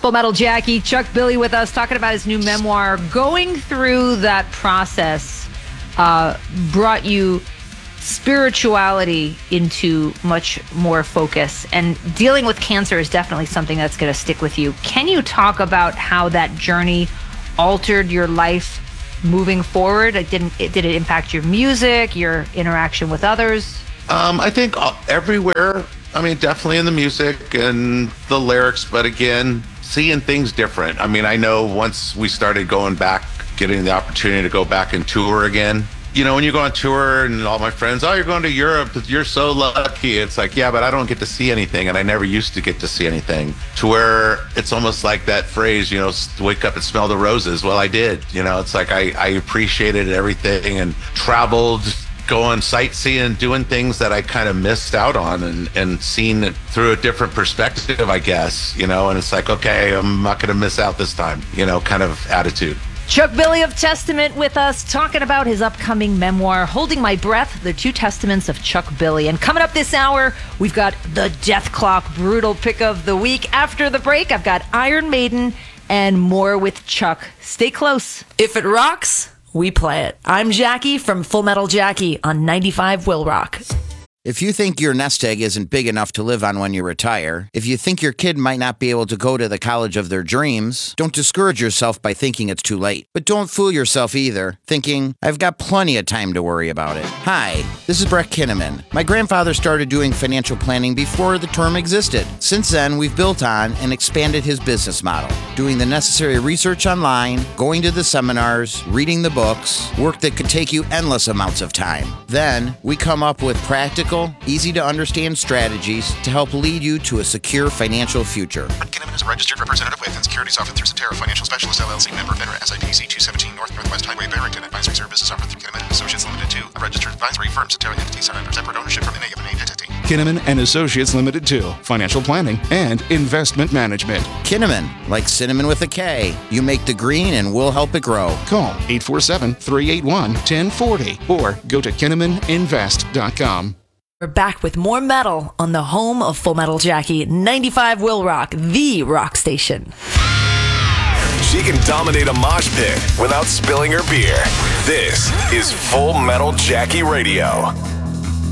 Full Metal Jackie, Chuck Billy with us, talking about his new memoir. Going through that process brought you spirituality into much more focus, and dealing with cancer is definitely something that's going to stick with you. Can you talk about how that journey altered your life moving forward? Did it impact your music, your interaction with others? I think everywhere. I mean, definitely in the music and the lyrics, but again, seeing things different. I mean, I know once we started going back, getting the opportunity to go back and tour again, you know, when you go on tour and all my friends, oh, you're going to Europe, you're so lucky. It's like, yeah, but I don't get to see anything, and I never used to get to see anything, to where it's almost like that phrase, you know, wake up and smell the roses. Well, I did, you know, it's like I appreciated everything and traveled, going sightseeing, doing things that I kind of missed out on, and seen it through a different perspective, I guess, you know, and it's like, okay, I'm not going to miss out this time, you know, kind of attitude. Chuck Billy of Testament with us, talking about his upcoming memoir, Holding My Breath, The Two Testaments of Chuck Billy. And coming up this hour, we've got the Death Clock Brutal Pick of the Week. After the break, I've got Iron Maiden and more with Chuck. Stay close. If it rocks, we play it. I'm Jackie from Full Metal Jackie on 95 Will Rock. If you think your nest egg isn't big enough to live on when you retire, if you think your kid might not be able to go to the college of their dreams, don't discourage yourself by thinking it's too late. But don't fool yourself either, thinking, I've got plenty of time to worry about it. Hi, this is Brett Kinnaman. My grandfather started doing financial planning before the term existed. Since then, we've built on and expanded his business model, doing the necessary research online, going to the seminars, reading the books, work that could take you endless amounts of time. Then, we come up with practical, easy-to-understand strategies to help lead you to a secure financial future. Kinnaman is a registered representative with and securities offered through Cetera Financial Specialist LLC, member FINRA, SIPC 217 Northwest Highway, Barrington. Advisory services offered through Kinnaman & Associates Limited 2, a registered advisory firm. Cetera entities are under separate ownership from any of an entity. Kinnaman & Associates Limited 2, financial planning and investment management. Kinnaman, like cinnamon with a K. You make the green and we'll help it grow. Call 847-381-1040 or go to KinnamanInvest.com. We're back with more metal on the home of Full Metal Jackie, 95 Will Rock, the rock station. She can dominate a mosh pit without spilling her beer. This is Full Metal Jackie Radio.